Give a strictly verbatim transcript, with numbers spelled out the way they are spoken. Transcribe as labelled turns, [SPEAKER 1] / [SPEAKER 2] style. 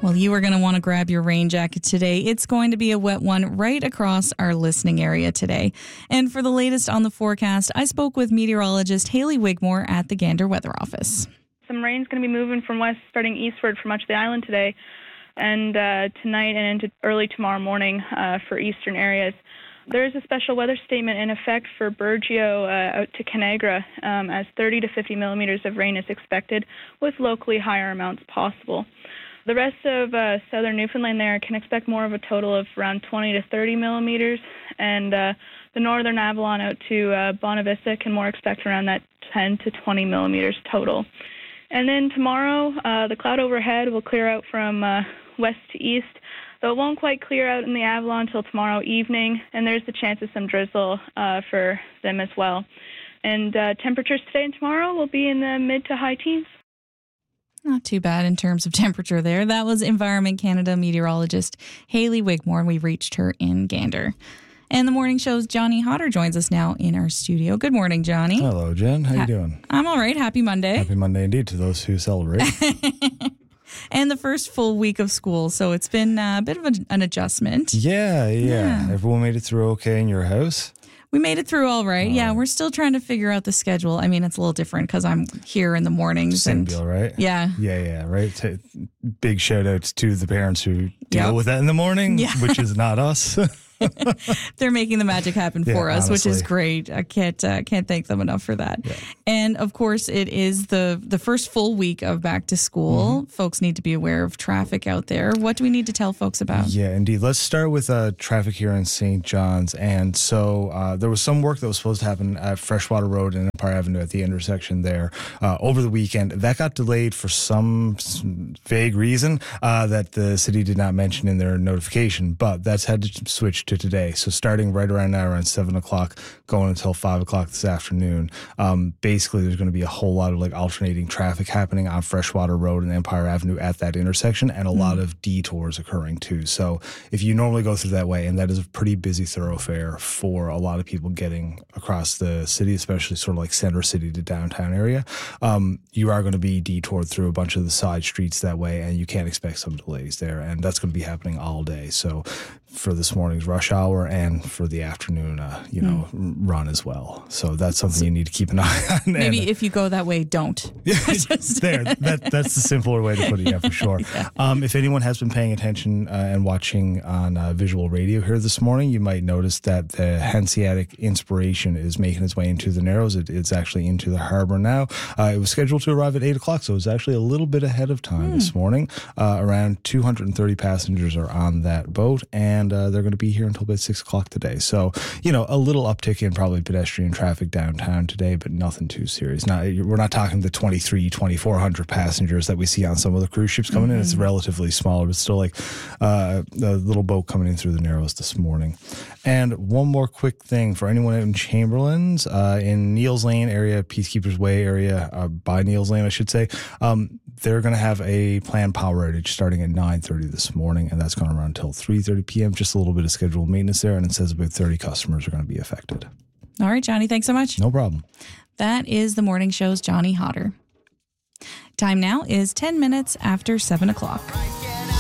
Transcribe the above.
[SPEAKER 1] Well, you are going to want to grab your rain jacket today. It's going to be a wet one right across our listening area today. And for the latest on the forecast, I spoke with meteorologist Hayley Wigmore at the Gander Weather Office.
[SPEAKER 2] Some rain's going to be moving from west, starting eastward for much of the island today, and uh, tonight and into early tomorrow morning uh, for eastern areas. There is a special weather statement in effect for Burgeo uh, out to Conagra, um, as thirty to fifty millimeters of rain is expected, with locally higher amounts possible. The rest of uh, southern Newfoundland there can expect more of a total of around twenty to thirty millimeters, and uh, the northern Avalon out to uh, Bonavista can more expect around that ten to twenty millimeters total. And then tomorrow, uh, the cloud overhead will clear out from uh, west to east, though it won't quite clear out in the Avalon until tomorrow evening, and there's the chance of some drizzle uh, for them as well. And uh, temperatures today and tomorrow will be in the mid to high teens.
[SPEAKER 1] Not too bad in terms of temperature there. That was Environment Canada meteorologist Hayley Wigmore, and we reached her in Gander. And the morning show's Johnny Hodder joins us now in our studio. Good morning, Johnny.
[SPEAKER 3] Hello, Jen. How ha- you doing?
[SPEAKER 1] I'm all right. Happy Monday.
[SPEAKER 3] Happy Monday indeed to those who celebrate.
[SPEAKER 1] And the first full week of school, so it's been a bit of a, an adjustment.
[SPEAKER 3] Yeah, yeah,
[SPEAKER 1] yeah.
[SPEAKER 3] Everyone made it through okay in your house?
[SPEAKER 1] We made it through all right.
[SPEAKER 3] All
[SPEAKER 1] yeah,
[SPEAKER 3] right.
[SPEAKER 1] We're still trying to figure out the schedule. I mean, it's a little different because I'm here in the mornings.
[SPEAKER 3] Same
[SPEAKER 1] and,
[SPEAKER 3] deal, right?
[SPEAKER 1] Yeah.
[SPEAKER 3] Yeah, yeah, right. T- big shout outs to the parents who deal
[SPEAKER 1] Yep.
[SPEAKER 3] with that in the morning,
[SPEAKER 1] Yeah.
[SPEAKER 3] which is not us.
[SPEAKER 1] They're making the magic happen
[SPEAKER 3] Yeah,
[SPEAKER 1] for us,
[SPEAKER 3] honestly.
[SPEAKER 1] which is great. I can't uh, can't thank them enough for that.
[SPEAKER 3] Yeah.
[SPEAKER 1] And of course, it is the the first full week of back to school.
[SPEAKER 3] Mm-hmm.
[SPEAKER 1] Folks need to be aware of traffic out there. What do we need to tell folks about?
[SPEAKER 3] Yeah, indeed. Let's start with uh, traffic here in Saint John's. And so uh, there was some work that was supposed to happen at Freshwater Road and Empire Avenue at the intersection there uh, over the weekend. That got delayed for some vague reason uh, that the city did not mention in their notification, but that's had to switch to today. So starting right around now, around seven o'clock, going until five o'clock this afternoon, um, basically there's going to be a whole lot of like alternating traffic happening on Freshwater Road and Empire Avenue at that intersection, and a mm. lot of detours occurring too. So if you normally go through that way, and that is a pretty busy thoroughfare for a lot of people getting across the city, especially sort of like center city to downtown area, um, you are going to be detoured through a bunch of the side streets that way, and you can't expect some delays there, and that's going to be happening all day. So for this morning's rush hour and for the afternoon, uh, you know, mm. run as well. So that's something you need to keep an eye on.
[SPEAKER 1] Maybe
[SPEAKER 3] and,
[SPEAKER 1] if you go that way, don't.
[SPEAKER 3] Yeah, there. That, that's the simpler way to put it, yeah, for sure. Yeah. Um, if anyone has been paying attention uh, and watching on uh, visual radio here this morning, you might notice that the Hanseatic Inspiration is making its way into the Narrows. It, it's actually into the harbor now. Uh, it was scheduled to arrive at eight o'clock, so it was actually a little bit ahead of time mm. this morning. Uh, around two hundred thirty passengers are on that boat, and And uh, they're going to be here until about six o'clock today. So, you know, a little uptick in probably pedestrian traffic downtown today, but nothing too serious. Not, we're not talking the twenty-three, twenty-four hundred passengers that we see on some of the cruise ships coming mm-hmm. in. It's relatively smaller, but still like uh, a little boat coming in through the Narrows this morning. And one more quick thing for anyone in Chamberlain's, uh, in Neils Lane area, Peacekeepers Way area, uh, by Neils Lane, I should say, um, they're going to have a planned power outage starting at nine thirty this morning, and that's going to run until three thirty p.m. Just a little bit of scheduled maintenance there, and it says about thirty customers are going to be affected.
[SPEAKER 1] All right, Johnny, thanks so much.
[SPEAKER 3] No problem.
[SPEAKER 1] That is the morning show's Johnny Hodder. Time now is ten minutes after seven o'clock.